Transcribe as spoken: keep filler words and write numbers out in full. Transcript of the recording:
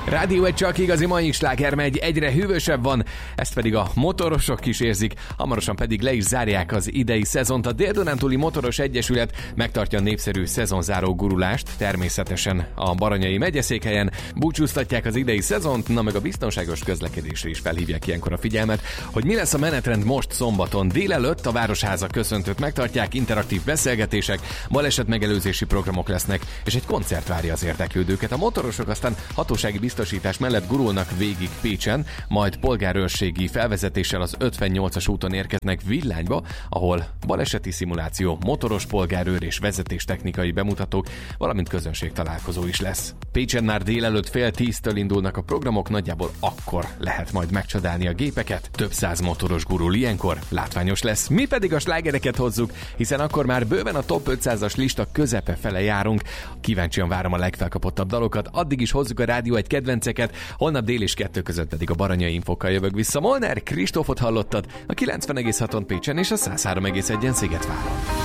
Rádió egy csak igazi mai sláger megy, egyre hűvösebb van, ezt pedig a motorosok is érzik, hamarosan pedig le is zárják az idei szezont. A Dél-Dunántúli Motoros Egyesület megtartja a népszerű szezonzáró gurulást, természetesen a Baranyai megyeszékhelyen búcsúztatják az idei szezont, na meg a biztonságos közlekedésre is felhívják ilyenkor a figyelmet, hogy mi lesz a menetrend most szombaton. Délelőtt a Városháza köszöntőt megtartják, interaktív beszélgetések, balesetmegelőzési programok lesznek, és egy koncert várja az érdeklődőket. A motorosok aztán hatósági biztosítás mellett gurulnak végig Pécsen, majd polgárőrségi felvezetéssel az ötvennyolcas úton érkeznek Villányba, ahol baleseti szimuláció, motoros polgárőr és vezetéstechnikai bemutatók, valamint közönségtalálkozó is lesz. Pécsen már délelőtt fél tíztől indulnak a programok, nagyjából akkor lehet majd megcsodálni a gépeket. Több száz motoros gurul ilyenkor, látványos lesz. Mi pedig a slágereket hozzuk, hiszen akkor már bőven a top ötszázas lista közepe fele járunk. Kíváncsian várom a legfelkapottabb dalokat, addig is hozzuk a Rádió egy kedvenceket, holnap dél és kettő között pedig a Baranyai infokkal jövök vissza. Molnár Kristófot hallottad a kilencven egész haton Pécsen és a száz három egész egyen Szigetváron.